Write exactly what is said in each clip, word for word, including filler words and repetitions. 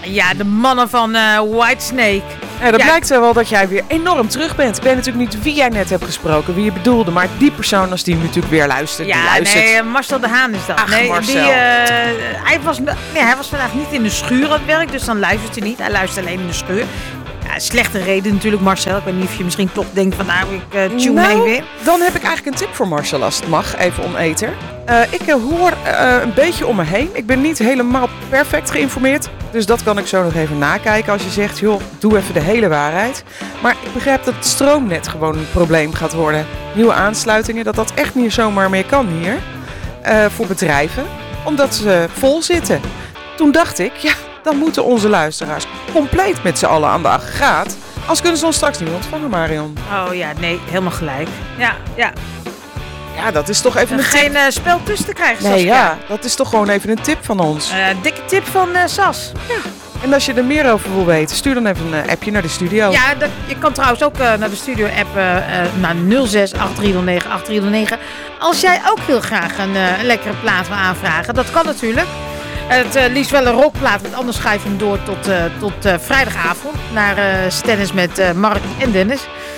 Ja, de mannen van uh, Whitesnake. Ja, dat ja. blijkt wel dat jij weer enorm terug bent. Ik weet natuurlijk niet wie jij net hebt gesproken, wie je bedoelde. Maar die persoon, als die natuurlijk weer luistert, ja, die luistert. nee, Marcel de Haan is dat. Ach, nee, Marcel. Die, uh, hij, was, nee, hij was vandaag niet in de schuur aan het werk, dus dan luistert hij niet. Hij luistert alleen in de schuur. Ja, slechte reden natuurlijk, Marcel. Ik weet niet of je misschien toch denkt van, nou, ik uh, tune nou, even in. Dan heb ik eigenlijk een tip voor Marcel, als het mag, even oneter. Uh, ik uh, hoor uh, een beetje om me heen. Ik ben niet helemaal perfect geïnformeerd. Dus dat kan ik zo nog even nakijken als je zegt, joh, doe even de hele waarheid. Maar ik begrijp dat het stroomnet gewoon een probleem gaat worden. Nieuwe aansluitingen, dat dat echt niet zomaar meer kan hier. Uh, voor bedrijven, omdat ze vol zitten. Toen dacht ik, ja, dan moeten onze luisteraars compleet met z'n allen aan de aggregaat. Anders kunnen ze ons straks niet ontvangen, Marion. Oh ja, nee, helemaal gelijk. Ja, ja. Ja, dat is toch even een Geen tip. Uh, spel tussen te krijgen, Nee, Saskia. ja, dat is toch gewoon even een tip van ons. Uh, dikke tip van uh, Sas. Ja. En als je er meer over wil weten, stuur dan even een appje naar de studio. Ja, dat, je kan trouwens ook uh, naar de studio-app uh, uh, naar nul zes acht drie nul negen acht drie nul negen. Als jij ook heel graag een, uh, een lekkere plaat wil aanvragen, dat kan natuurlijk. Het uh, liefst wel een rockplaat, want anders schrijf je hem door tot, uh, tot uh, vrijdagavond. Naar uh, Stennis met uh, Mark en Dennis.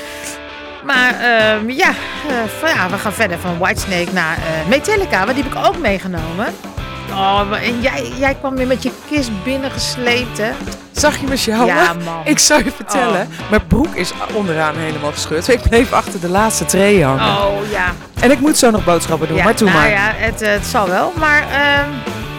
Maar uh, ja, uh, van, ja, we gaan verder van Whitesnake naar uh, Metallica, want die heb ik ook meegenomen. Oh, en jij, jij kwam weer met je kist binnengesleept, hè? Zag je me sjouwen? Ja, man. Ik zou je vertellen, oh. mijn broek is onderaan helemaal gescheurd. Ik bleef achter de laatste tree hangen. Oh, ja. En ik moet zo nog boodschappen doen, ja, maar toe nou maar. ja, het, uh, het zal wel, maar... Uh,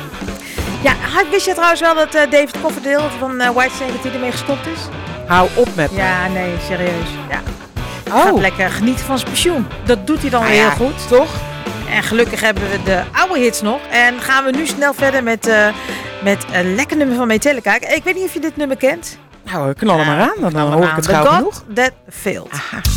ja, wist je trouwens wel dat uh, David Coverdale van uh, Whitesnake dat hij ermee gestopt is? Hou op met me. Ja, nee, serieus. Ja. Oh. Gaat lekker genieten van zijn pensioen. Dat doet hij dan ah, weer ja, heel goed. Toch? En gelukkig hebben we de oude hits nog. En gaan we nu snel verder met, uh, met een lekker nummer van Metallica. Ik weet niet of je dit nummer kent. Nou, knal er maar aan, dan, dan hoor ik het The gauw God genoeg. That Failed. Aha.